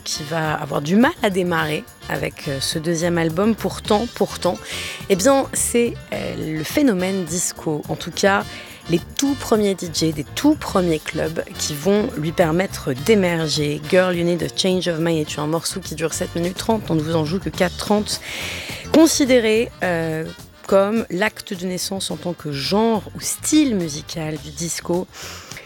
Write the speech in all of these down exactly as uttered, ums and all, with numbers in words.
qui va avoir du mal à démarrer avec ce deuxième album. Pourtant, pourtant, eh bien, c'est euh, le phénomène disco. En tout cas, les tout premiers D J des tout premiers clubs qui vont lui permettre d'émerger. Girl, You Need a Change of Mind est un morceau qui dure sept minutes trente, on ne vous en joue que quatre trente. Considéré euh, comme l'acte de naissance en tant que genre ou style musical du disco. Pourquoi ?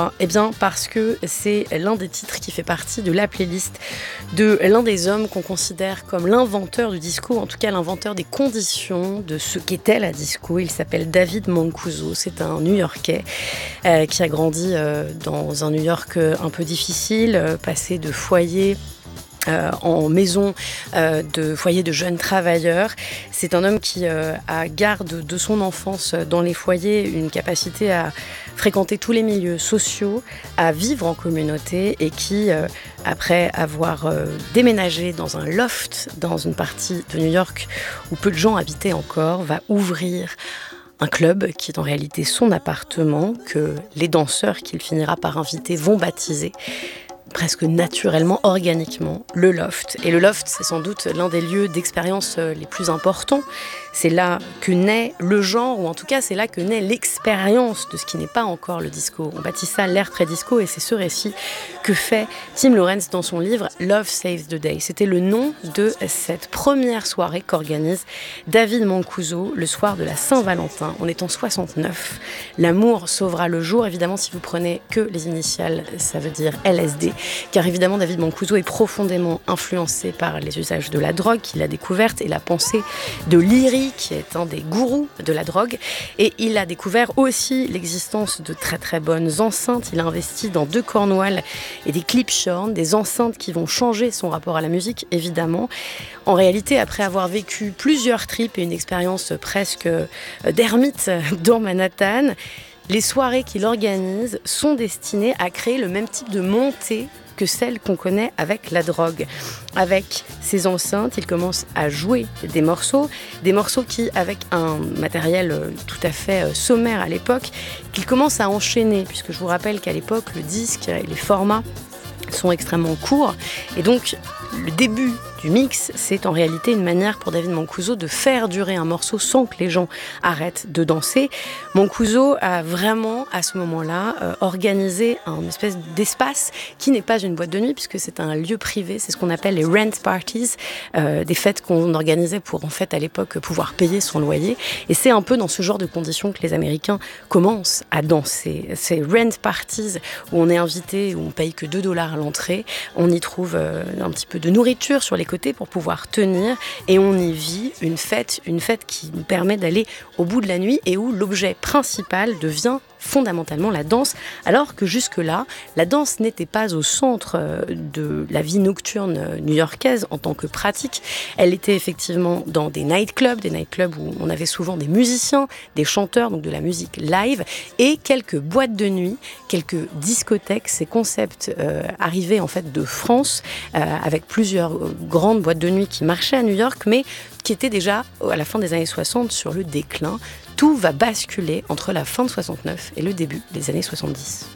Eh bien parce que c'est l'un des titres qui fait partie de la playlist de l'un des hommes qu'on considère comme l'inventeur du disco, en tout cas l'inventeur des conditions de ce qu'était la disco. Il s'appelle David Mancuso, c'est un New-Yorkais euh, qui a grandi euh, dans un New York un peu difficile, euh, passé de foyer Euh, en maison euh, de foyer de jeunes travailleurs. C'est un homme qui euh, a garde de son enfance dans les foyers une capacité à fréquenter tous les milieux sociaux, à vivre en communauté et qui, euh, après avoir euh, déménagé dans un loft dans une partie de New York où peu de gens habitaient encore, va ouvrir un club qui est en réalité son appartement, que les danseurs qu'il finira par inviter vont baptiser presque naturellement, organiquement, le loft. Et le loft, c'est sans doute l'un des lieux d'expérience les plus importants. C'est là que naît le genre, ou en tout cas, c'est là que naît l'expérience de ce qui n'est pas encore le disco. On baptise ça l'ère pré-disco, et c'est ce récit que fait Tim Lawrence dans son livre Love Saves the Day. C'était le nom de cette première soirée qu'organise David Mancuso le soir de la Saint-Valentin. On est en soixante-neuf. L'amour sauvera le jour. Évidemment, si vous prenez que les initiales, ça veut dire L S D. Car évidemment, David Mancuso est profondément influencé par les usages de la drogue qu'il a découverte et la pensée de Leary, qui est un des gourous de la drogue. Et il a découvert aussi l'existence de très très bonnes enceintes. Il a investi dans deux Cornwall et des Klipschorn, des enceintes qui vont changer son rapport à la musique, évidemment. En réalité, après avoir vécu plusieurs trips et une expérience presque d'ermite dans Manhattan, les soirées qu'il organise sont destinées à créer le même type de montée que celle qu'on connaît avec la drogue. Avec ses enceintes, il commence à jouer des morceaux, des morceaux qui, avec un matériel tout à fait sommaire à l'époque, qu'il commence à enchaîner, puisque je vous rappelle qu'à l'époque, le disque et les formats sont extrêmement courts, et donc le début du mix, c'est en réalité une manière pour David Mancuso de faire durer un morceau sans que les gens arrêtent de danser. Mancuso a vraiment, à ce moment-là, euh, organisé un espèce d'espace qui n'est pas une boîte de nuit, puisque c'est un lieu privé, c'est ce qu'on appelle les rent parties, euh, des fêtes qu'on organisait pour, en fait, à l'époque, pouvoir payer son loyer. Et c'est un peu dans ce genre de conditions que les Américains commencent à danser. Ces rent parties où on est invité, où on paye que deux dollars à l'entrée, on y trouve euh, un petit peu de nourriture sur les côté pour pouvoir tenir, et on y vit une fête, une fête qui nous permet d'aller au bout de la nuit et où l'objet principal devient fondamentalement la danse, alors que jusque-là, la danse n'était pas au centre de la vie nocturne new-yorkaise en tant que pratique. Elle était effectivement dans des nightclubs, des nightclubs où on avait souvent des musiciens, des chanteurs, donc de la musique live, et quelques boîtes de nuit, quelques discothèques, ces concepts euh, arrivés en fait de France, euh, avec plusieurs grandes boîtes de nuit qui marchaient à New York, mais qui étaient déjà, à la fin des années soixante, sur le déclin. Tout va basculer entre la fin de soixante-neuf et le début des années soixante-dix.